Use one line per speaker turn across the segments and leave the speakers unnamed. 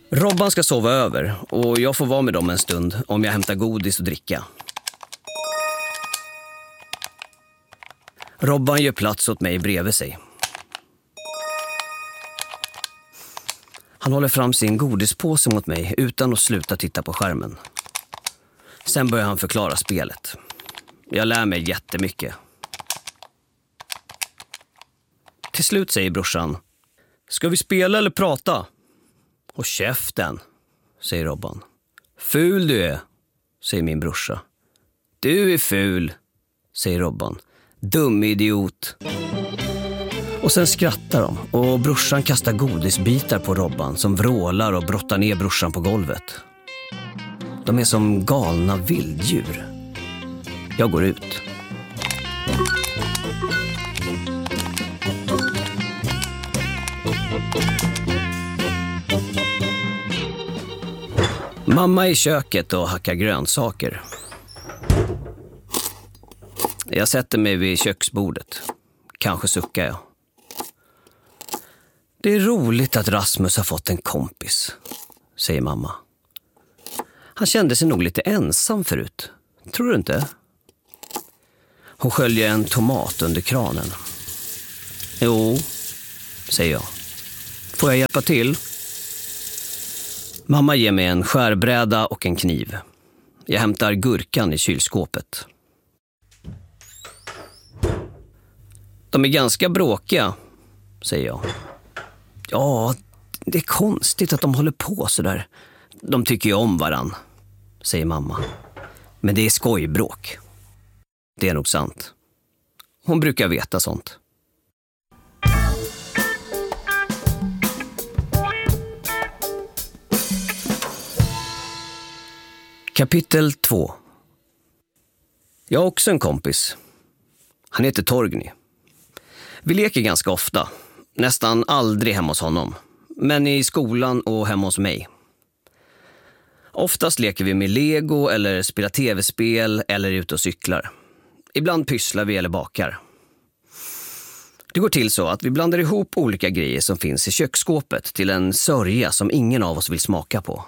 Robban ska sova över och jag får vara med dem en stund om jag hämtar godis och dricka. Robban gör plats åt mig bredvid sig. Han håller fram sin godispåse mot mig utan att sluta titta på skärmen. Sen börjar han förklara spelet. Jag lär mig jättemycket. Till slut säger brorsan: ska vi spela eller prata? Och käften, säger Robban. Ful du är, säger min brorsa. Du är ful, säger Robban. Dum idiot. Och sen skrattar de och brorsan kastar godisbitar på Robban som vrålar och brottar ner brorsan på golvet. De är som galna vilddjur. Jag går ut. Mamma är i köket och hackar grönsaker. Jag sätter mig vid köksbordet. Kanske suckar jag. Det är roligt att Rasmus har fått en kompis, säger mamma. Han kände sig nog lite ensam förut. Tror du inte? Hon sköljer en tomat under kranen. Jo, säger jag. Får jag hjälpa till? Mamma ger mig en skärbräda och en kniv. Jag hämtar gurkan i kylskåpet. De är ganska bråkiga, säger jag. Ja, det är konstigt att de håller på så där. De tycker ju om varann, säger mamma. Men det är skojbråk. Det är nog sant. Hon brukar veta sånt. Kapitel 2. Jag har också en kompis. Han heter Torgny. Vi leker ganska ofta. Nästan aldrig hemma hos honom. Men i skolan och hemma hos mig. Oftast leker vi med Lego eller spelar tv-spel eller ute och cyklar. Ibland pysslar vi eller bakar. Det går till så att vi blandar ihop olika grejer som finns i köksskåpet till en sörja som ingen av oss vill smaka på.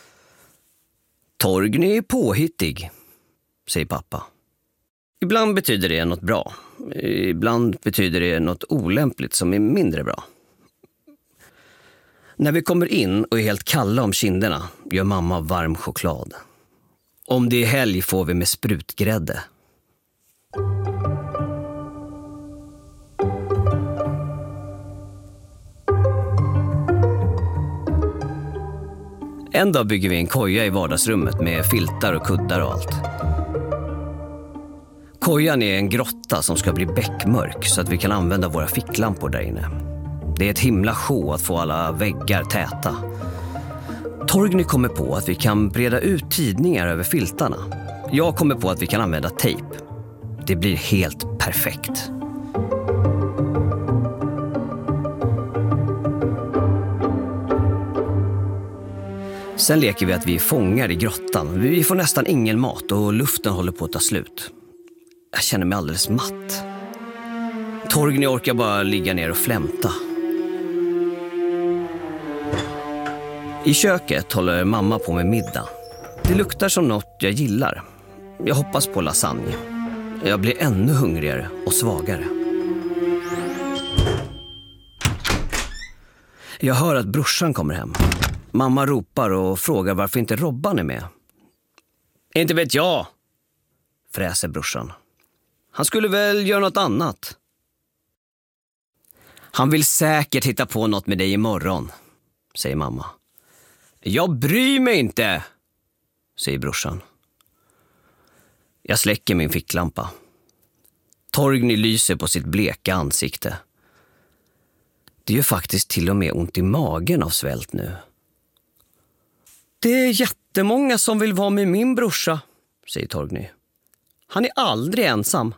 Torgny är påhittig, säger pappa. Ibland betyder det något bra. Ibland betyder det något olämpligt som är mindre bra. När vi kommer in och är helt kalla om kinderna gör mamma varm choklad. Om det är helg får vi med sprutgrädde. En dag bygger vi en koja i vardagsrummet med filtar och kuddar och allt. Kojan är en grotta som ska bli bäckmörk så att vi kan använda våra ficklampor där inne. Det är ett himla show att få alla väggar täta. Torgny kommer på att vi kan breda ut tidningar över filtarna. Jag kommer på att vi kan använda tejp. Det blir helt perfekt. Sen leker vi att vi är fångar i grottan. Vi får nästan ingen mat och luften håller på att ta slut. Jag känner mig alldeles matt. Torgny orkar bara ligga ner och flämta. I köket håller mamma på med middag. Det luktar som något jag gillar. Jag hoppas på lasagne. Jag blir ännu hungrigare och svagare. Jag hör att brorsan kommer hem. Mamma ropar och frågar varför inte Robban är med. Inte vet jag, fräser brorsan. Han skulle väl göra något annat. Han vill säkert hitta på något med dig imorgon, säger mamma. Jag bryr mig inte, säger brorsan. Jag släcker min ficklampa. Torgny lyser på sitt bleka ansikte. Det gör faktiskt till och med ont i magen av svält nu. Det är jättemånga som vill vara med min brorsa, säger Torgny. Han är aldrig ensam.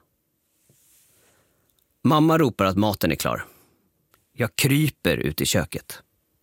Mamma ropar att maten är klar. Jag kryper ut i köket.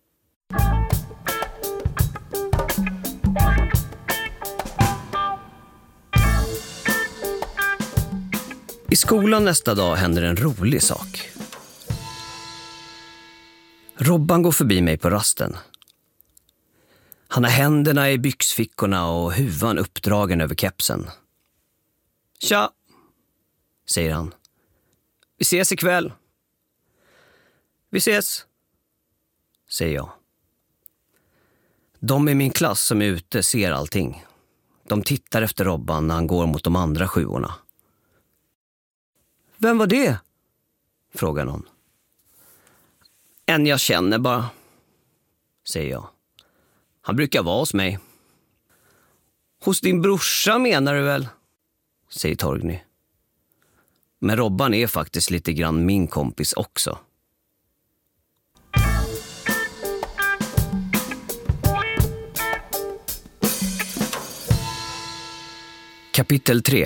I skolan nästa dag händer en rolig sak. Robban går förbi mig på rasten. Han har händerna i byxfickorna och huvan uppdragen över kepsen. Tja, säger han. Vi ses ikväll. Vi ses, säger jag. De i min klass som är ute ser allting. De tittar efter Robban när han går mot de andra 7:orna. Vem var det? Frågar någon. En jag känner bara, säger jag. Han brukar vara hos mig. Hos din brorsa menar du väl? Säger Torgny. Men Robban är faktiskt lite grann min kompis också. Kapitel 3.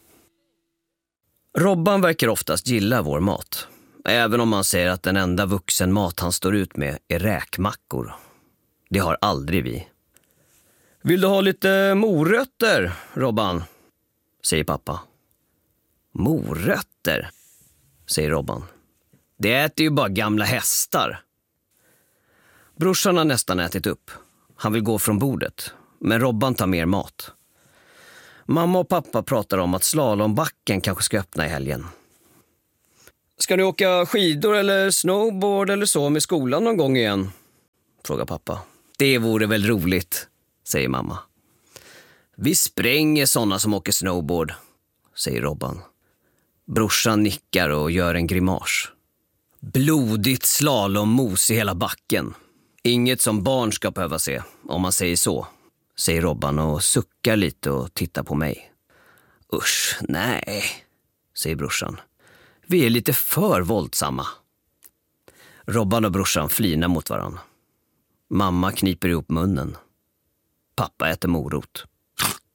Robban verkar oftast gilla vår mat. Även om man säger att den enda vuxenmat han står ut med är räkmackor. Det har aldrig vi. Vill du ha lite morötter, Robban? Säger pappa. Morötter, säger Robban. Det äter ju bara gamla hästar. Brorsan har nästan ätit upp. Han vill gå från bordet. Men Robban tar mer mat. Mamma och pappa pratar om att slalombacken kanske ska öppna i helgen. Ska ni åka skidor eller snowboard eller så med skolan någon gång igen? Frågar pappa. Det vore väl roligt, säger mamma. Vi spränger sådana som åker snowboard, säger Robban. Brorsan nickar och gör en grimas. Blodigt slalommos i hela backen. Inget som barn ska behöva se, om man säger så, säger Robban och suckar lite och tittar på mig. Usch, nej, säger brorsan. Vi är lite för våldsamma. Robban och brorsan flinar mot varann. Mamma kniper ihop munnen. Pappa äter morot.